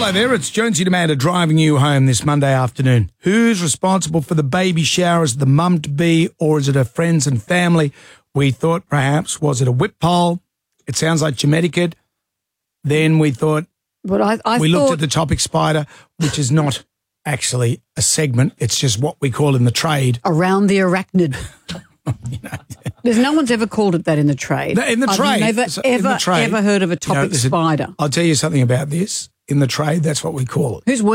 Hello there, it's Jonesy Demander driving you home this Monday afternoon. Who's responsible for the baby shower? Is it the mum-to-be or is it her friends and family? We thought perhaps, was it a whip pole? It sounds like Jamaica. Then we thought, we looked at the topic spider, which is not actually a segment. It's just what we call in the trade. Around the arachnid. There's no one's ever called it that in the trade. In the trade. I've never ever heard of a topic spider. I'll tell you something about this. In the trade, that's what we call it. Who's